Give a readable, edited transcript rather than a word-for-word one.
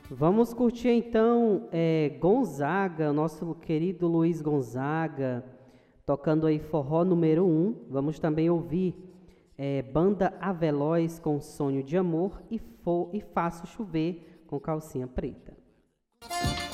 Vamos curtir então Gonzaga, nosso querido Luiz Gonzaga, tocando aí forró número 1. Vamos também ouvir Banda Avelóis com Sonho de Amor e Faço Chover com Calcinha Preta.